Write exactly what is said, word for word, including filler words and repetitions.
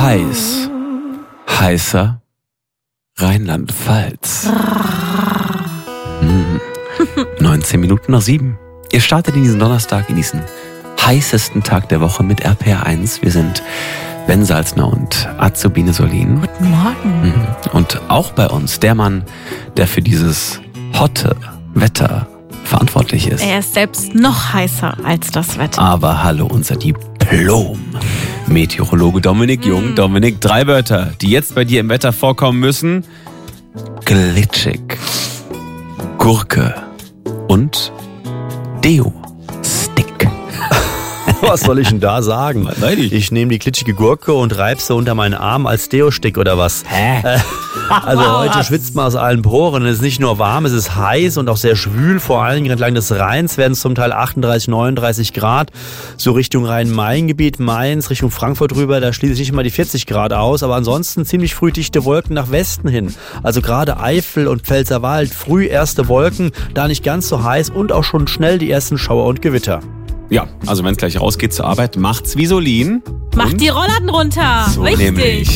Heiß. Heißer Rheinland-Pfalz. Hm. neunzehn Minuten nach sieben. Ihr startet in diesen Donnerstag, in diesen heißesten Tag der Woche mit R P R eins. Wir sind Ben Salzner und Azubine Solin. Guten Morgen. Und auch bei uns der Mann, der für dieses hotte Wetter verantwortlich ist. Er ist selbst noch heißer als das Wetter. Aber hallo, unser Diplom-Meteorologe Dominik Jung. Mm. Dominik, drei Wörter, die jetzt bei dir im Wetter vorkommen müssen. Glitschig, Gurke und Deo-Stick. Was soll ich denn da sagen? Ich nehme die glitschige Gurke und reibe sie unter meinen Arm als Deo-Stick oder was? Hä? Äh, also heute schwitzt man aus allen Poren. Es ist nicht nur warm, es ist heiß und auch sehr schwül. Vor allen Dingen entlang des Rheins werden es zum Teil achtunddreißig, neununddreißig Grad. So Richtung Rhein-Main-Gebiet, Mainz, Richtung Frankfurt rüber, da schließe ich nicht mal die vierzig Grad aus. Aber ansonsten ziemlich früh dichte Wolken nach Westen hin. Also gerade Eifel und Pfälzerwald, früh erste Wolken, da nicht ganz so heiß und auch schon schnell die ersten Schauer und Gewitter. Ja, also wenn es gleich rausgeht zur Arbeit, macht's wie Solin. Macht die Rollladen runter. So Richtig. nämlich.